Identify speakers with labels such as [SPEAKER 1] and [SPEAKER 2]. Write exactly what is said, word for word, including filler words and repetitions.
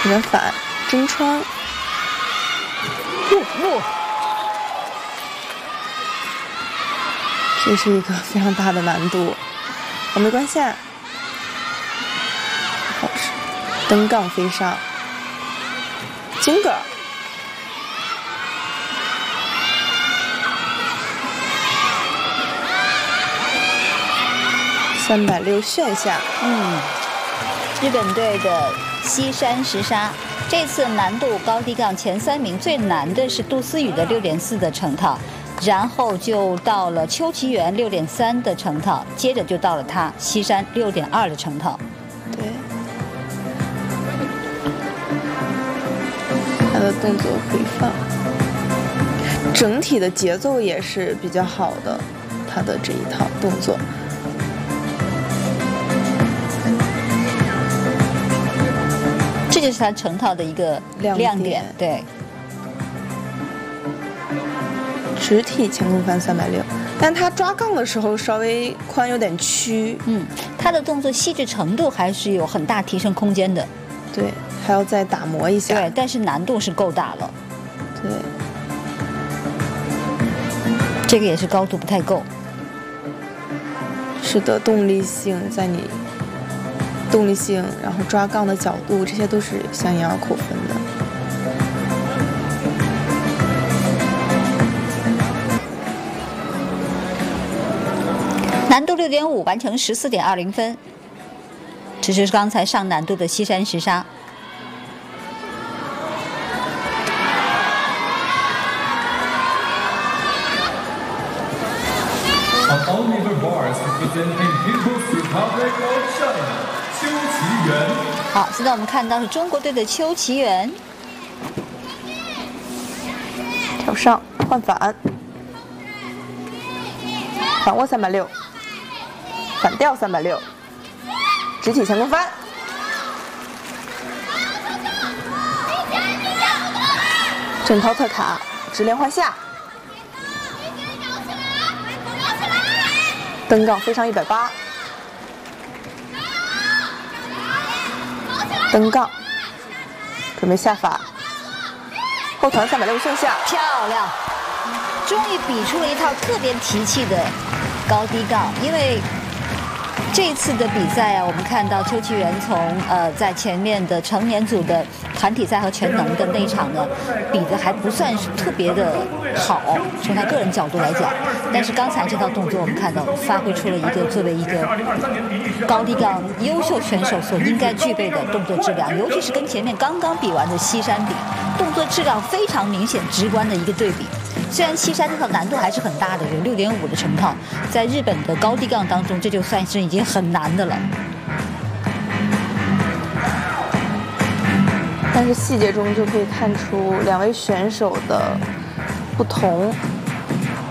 [SPEAKER 1] 圆反真穿，
[SPEAKER 2] 不不，
[SPEAKER 1] 这是一个非常大的难度，哦，没关系啊。好，是登杠飞上，金格尔。三百六炫下，
[SPEAKER 2] 嗯，日本队的西山石沙，这次难度高低杠前三名最难的是杜思雨的六点四的成套，然后就到了邱其元六点三的成套，接着就到了他西山六点二的成套。
[SPEAKER 1] 对，他的动作回放，整体的节奏也是比较好的，他的这一套动作。
[SPEAKER 2] 这就是他成套的一个亮点，
[SPEAKER 1] 亮点
[SPEAKER 2] 对。
[SPEAKER 1] 直体前空翻三百六，但他抓杠的时候稍微髋有点曲，
[SPEAKER 2] 嗯，他的动作细致程度还是有很大提升空间的，
[SPEAKER 1] 对，还要再打磨一下，
[SPEAKER 2] 对，但是难度是够大了，
[SPEAKER 1] 对，
[SPEAKER 2] 这个也是高度不太够，
[SPEAKER 1] 是的，动力性在你。动力性，然后抓杠的角度，这些都是相应要扣分的。
[SPEAKER 2] 难度六点五，完成十四点二零分。这是刚才上难度的西山石沙。好，现在我们看到是中国队的邱其元，
[SPEAKER 1] 跳上换反，反握三百六，反吊三百六，直体前空翻，正掏特卡，直连换下，登杠飞上一百八。登杠，准备下法，后团三百六顺下，
[SPEAKER 2] 漂亮！终于比出了一套特别提气的高低杠，因为这次的比赛啊，我们看到邱其元从呃在前面的成年组的团体赛和全能的那一场呢，比的还不算是特别的好，从他个人角度来讲。但是刚才这套动作，我们看到发挥出了一个作为一个高低杠优秀选手所应该具备的动作质量，尤其是跟前面刚刚比完的西山比，动作质量非常明显、直观的一个对比。虽然西山这套难度还是很大的，有六点五的成套，在日本的高低杠当中，这就算是已经很难的了。
[SPEAKER 1] 但是细节中就可以看出两位选手的不同。